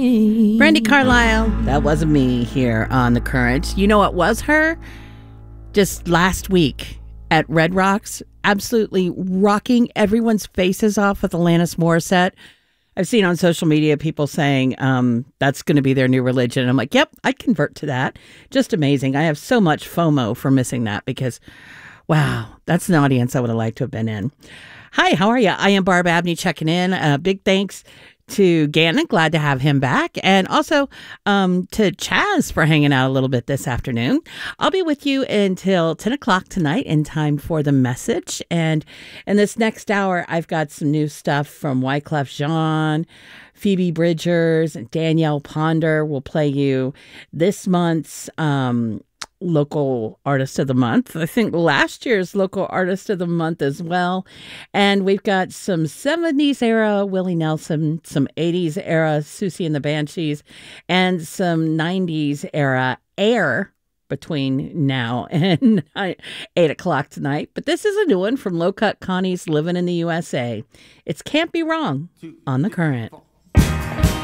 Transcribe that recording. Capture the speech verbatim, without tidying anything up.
Brandi Carlile, that wasn't me here on The Current. You know what was her? Just last week at Red Rocks, absolutely rocking everyone's faces off with Alanis Morissette. I've seen on social media people saying um, that's going to be their new religion. I'm like, yep, I'd convert to that. Just amazing. I have so much FOMO for missing that because, wow, that's an audience I would have liked to have been in. Hi, how are you? I am Barb Abney checking in. Uh, big thanks to Gannon. Glad to have him back. And also um, to Chaz for hanging out a little bit this afternoon. I'll be with you until ten o'clock tonight in time for The Message. And in this next hour, I've got some new stuff from Wyclef Jean, Phoebe Bridgers, and Danielle Ponder will play you this month's um, Local Artist of the Month. I think last year's Local Artist of the Month as well. And we've got some seventies era Willie Nelson, some eighties era Susie and the Banshees, and some nineties era Air between now and eight o'clock tonight. But this is a new one from Low Cut Connie's Living in the U S A. It's Can't Be Wrong on The Current.